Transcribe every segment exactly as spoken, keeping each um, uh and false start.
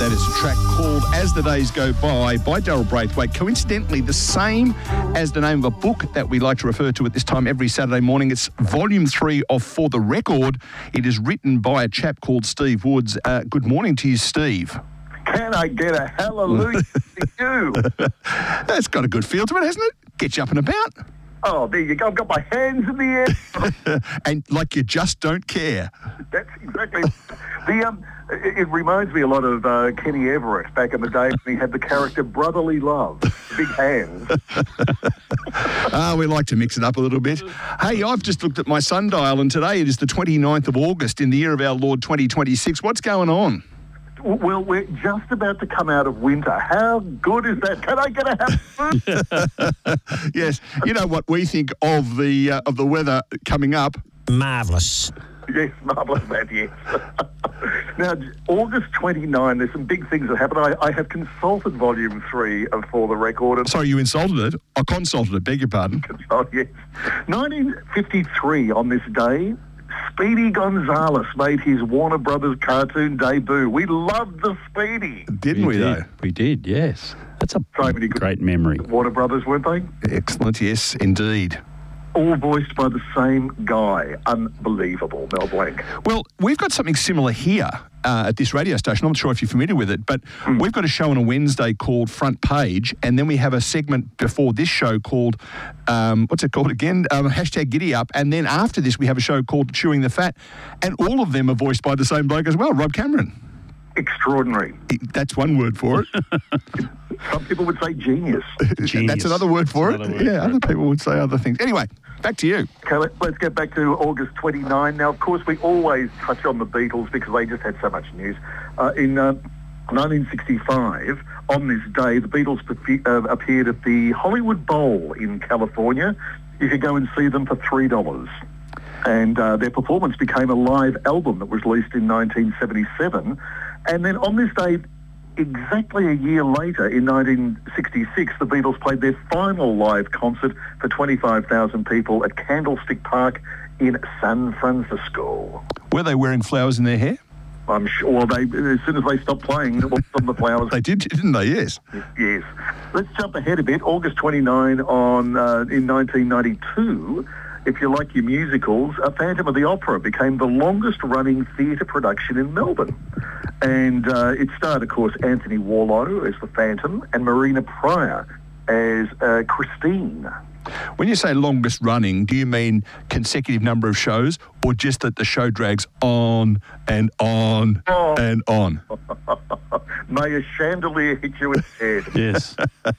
That is a track called As the Days Go By by Daryl Braithwaite. Coincidentally, the same as the name of a book that we like to refer to at this time every Saturday morning. It's volume three of For the Record. It is written by a chap called Steve Woods. Uh, good morning to you, Steve. Can I get a hallelujah to you? That's got a good feel to it, hasn't it? Get you up and about. Oh, there you go. I've got my hands in the air. And like you just don't care. That's exactly. The um, it, it reminds me a lot of uh, Kenny Everett back in the day when he had the character Brotherly Love, big hands. Ah, we like to mix it up a little bit. Hey, I've just looked at my sundial, and today it is the twenty-ninth of August in the year of our Lord twenty twenty-six. What's going on? Well, we're just about to come out of winter. How good is that? Can I get a happy? Yes. You know what we think of the uh, of the weather coming up? Marvellous. Yes, marvellous, that, yes. Now, August twenty-ninth, there's some big things that happen. I, I have consulted volume three of For the Record. And Sorry, you insulted it? I consulted it, beg your pardon. Oh, yes. nineteen fifty-three, on this day, Speedy Gonzales made his Warner Brothers cartoon debut. We loved the Speedy. Didn't we, we did. though? We did, yes. That's a So many good great memory. Warner Brothers, weren't they? Excellent, yes, indeed. All voiced by the same guy. Unbelievable, Mel Blanc. Well, we've got something similar here uh, at this radio station. I'm not sure if you're familiar with it, but Mm. we've got a show on a Wednesday called Front Page, and then we have a segment before this show called, um, what's it called again? Um, hashtag Giddy Up. And then after this, we have a show called Chewing the Fat, and all of them are voiced by the same bloke as well, Rob Cameron. Extraordinary. That's one word for it. Some people would say genius. Genius. That's another word for That's it. another word yeah, for other it. people would say other things. Anyway, back to you. Okay, let, let's get back to August twenty-ninth. Now, of course, we always touch on the Beatles because they just had so much news. Uh, in uh, nineteen sixty-five, on this day, the Beatles perfe- uh, appeared at the Hollywood Bowl in California. You could go and see them for three dollars. And uh, their performance became a live album that was released in nineteen seventy-seven. And then on this day, exactly a year later, in nineteen sixty-six, the Beatles played their final live concert for twenty-five thousand people at Candlestick Park in San Francisco. Were they wearing flowers in their hair? I'm sure they, as soon as they stopped playing, all of the flowers. They did, didn't they? Yes. Yes. Let's jump ahead a bit. August twenty-ninth on uh, in nineteen ninety-two. If you like your musicals, uh, Phantom of the Opera became the longest-running theatre production in Melbourne. And uh, it starred, of course, Anthony Warlow as the Phantom and Marina Pryor as uh, Christine. When you say longest running, do you mean consecutive number of shows or just that the show drags on and on Oh. and on? May a chandelier hit you in the head. Yes.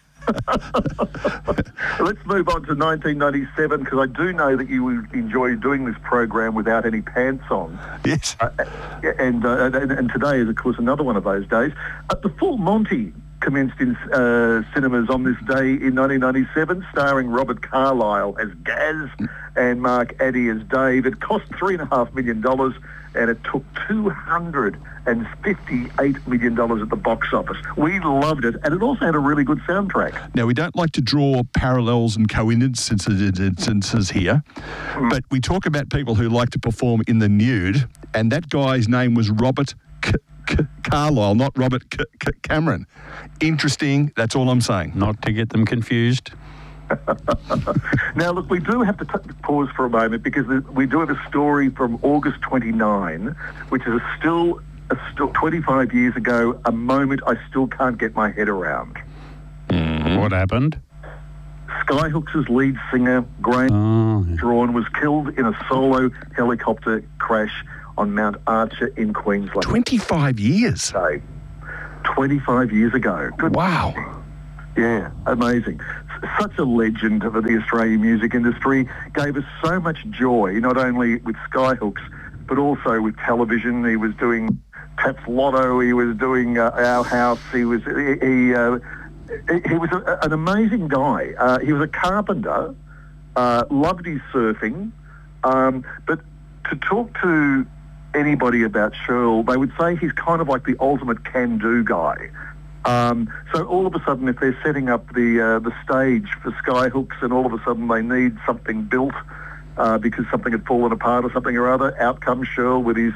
Let's move on to nineteen ninety-seven, because I do know that you would enjoy doing this program without any pants on. Yes. Uh, and, uh, and and today is, of course, another one of those days. Uh, the Full Monty commenced in uh, cinemas on this day in nineteen ninety-seven, starring Robert Carlyle as Gaz and Mark Addy as Dave. It cost three and a half million dollars, and it took two hundred and fifty-eight million dollars at the box office. We loved it, and it also had a really good soundtrack. Now, we don't like to draw parallels and coincidences here, Mm. but we talk about people who like to perform in the nude, and that guy's name was Robert C- C- Carlyle, not Robert C- C- Cameron. Interesting, that's all I'm saying. Not to get them confused. Now, look, we do have to t- pause for a moment, because the, we do have a story from August twenty-ninth, which is a still, a still twenty-five years ago, a moment I still can't get my head around. Mm, what happened? Skyhooks' lead singer, Graham Oh, yeah. Drawn, was killed in a solo helicopter crash on Mount Archer in Queensland. twenty-five years. Day. twenty-five years ago. Good. Wow. Yeah, amazing. S- Such a legend of the Australian music industry. Gave us so much joy, not only with Skyhooks, but also with television. He was doing Taps Lotto. He was doing uh, Our House. He was he he, uh, he was a, an amazing guy. Uh, he was a carpenter. Uh, loved his surfing, um, but to talk to anybody about Shirl, they would say he's kind of like the ultimate can-do guy. Um, so all of a sudden, if they're setting up the uh, the stage for Skyhooks, and all of a sudden they need something built uh, because something had fallen apart or something or other, out comes Shirl with his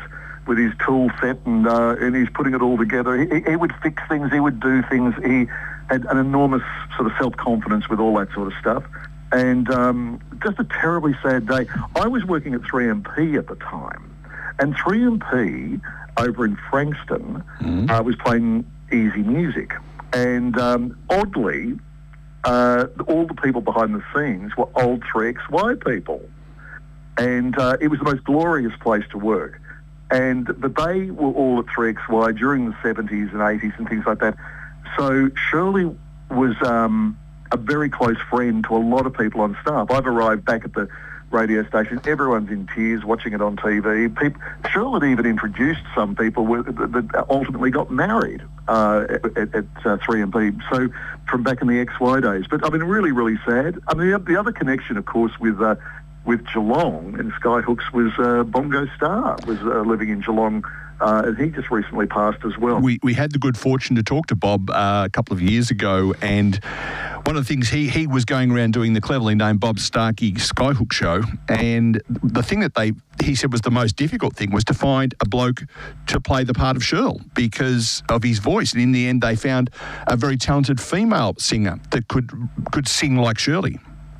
with his tool set, and uh, and he's putting it all together. He, he would fix things. He would do things. He had an enormous sort of self-confidence with all that sort of stuff. And um, just a terribly sad day. I was working at three M P at the time, and three M P over in Frankston mm. uh, was playing easy music. And um, oddly, uh, all the people behind the scenes were old three X Y people. And uh, it was the most glorious place to work. And but they were all at three X Y during the seventies and eighties and things like that. So Shirley was um, a very close friend to a lot of people on staff. I've arrived back at the radio station. Everyone's in tears watching it on T V. People, Shirley even introduced some people with, that ultimately got married uh, at, at uh, three M P. So from back in the X Y days. But I mean, really, really sad. I mean, the, the other connection, of course, with uh, with Geelong and Skyhooks was uh, Bongo Star was uh, living in Geelong. Uh, and he just recently passed as well. We we had the good fortune to talk to Bob uh, a couple of years ago, and one of the things he he was going around doing the cleverly named Bob Starkey Skyhook show, and the thing that they he said was the most difficult thing was to find a bloke to play the part of Shirl because of his voice, and in the end they found a very talented female singer that could could sing like Shirley.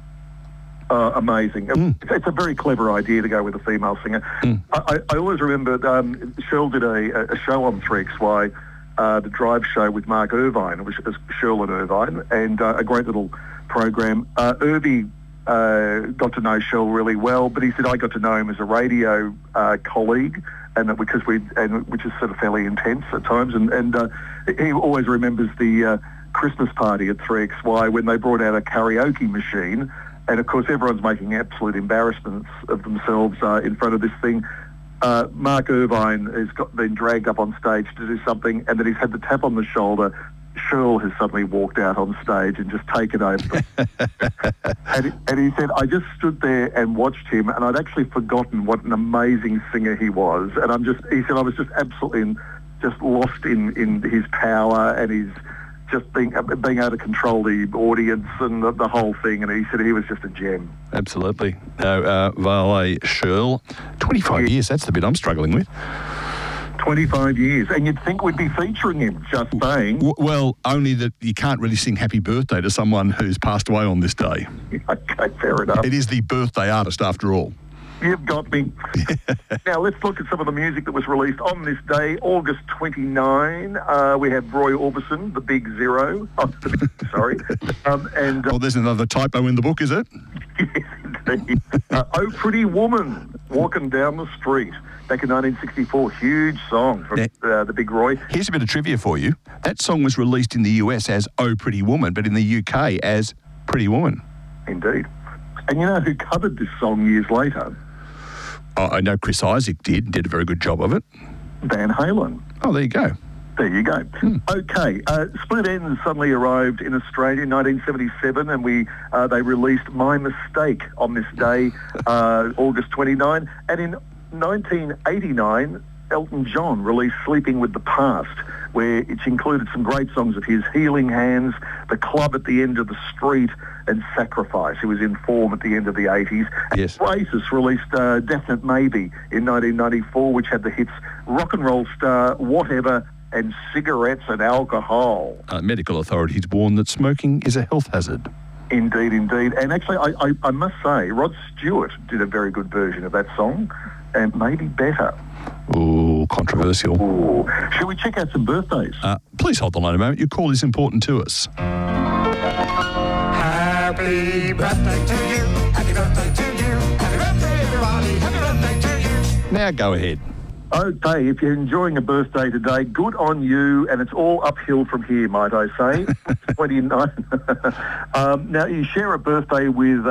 Uh, amazing. Mm. It's, it's a very clever idea to go with a female singer. Mm. I, I always remember um, Shirl did a, a show on three X Y, uh, the Drive Show with Mark Irvine. It was, it was Shirl and Irvine, and uh, a great little program. Uh, Irvie uh, got to know Shirl really well, but he said I got to know him as a radio uh, colleague, and that because we, and which is sort of fairly intense at times. And, and uh, he always remembers the uh, Christmas party at three X Y when they brought out a karaoke machine. And, of course, everyone's making absolute embarrassments of themselves uh, in front of this thing. Uh, Mark Irvine has got, been dragged up on stage to do something, and then he's had the tap on the shoulder. Shirl has suddenly walked out on stage and just taken over. and, and he said, I just stood there and watched him, and I'd actually forgotten what an amazing singer he was. And I'm just, he said, I was just absolutely in, just lost in, in his power and his... just being being able to control the audience and the, the whole thing, and he said he was just a gem. Absolutely. No, uh, Vale Shirl, twenty-five years, that's the bit I'm struggling with. twenty-five years, and you'd think we'd be featuring him, just saying. W- well, only that you can't really sing happy birthday to someone who's passed away on this day. Okay, fair enough. It is the birthday artist after all. You've got me. Now, let's look at some of the music that was released on this day, August twenty-ninth. Uh, we have Roy Orbison, The Big Zero. Oh, the big, sorry. Um, and, uh, oh, there's another typo in the book, is it? Yes, indeed. Uh, Oh, Pretty Woman, Walking Down the Street. Back in nineteen sixty-four, huge song from now, uh, the Big Roy. Here's a bit of trivia for you. That song was released in the U S as Oh, Pretty Woman, but in the U K as Pretty Woman. Indeed. And you know who covered this song years later? I know Chris Isaak did, did a very good job of it. Van Halen. Oh, there you go. There you go. Hmm. Okay, uh, Split Enz suddenly arrived in Australia in nineteen seventy-seven, and we uh, they released My Mistake on this day, uh, August twenty-ninth. And in nineteen eighty-nine, Elton John released Sleeping with the Past, where it included some great songs of his, Healing Hands, The Club at the End of the Street, and Sacrifice. He was in form at the end of the eighties. Yes. Oasis released uh, Definite Maybe in nineteen ninety-four, which had the hits Rock and Roll Star, Whatever, and Cigarettes and Alcohol. Uh, medical authorities warn that smoking is a health hazard. Indeed, indeed. And actually, I, I, I must say, Rod Stewart did a very good version of that song, and maybe better. Ooh, controversial. Ooh. Shall we check out some birthdays? Uh, please hold the line a moment. Your call is important to us. Happy birthday to you. Happy birthday to you. Happy birthday, everybody. Happy birthday to you. Now go ahead. Okay, if you're enjoying a birthday today, good on you, and it's all uphill from here, might I say. twenty-nine. um, now, you share a birthday with...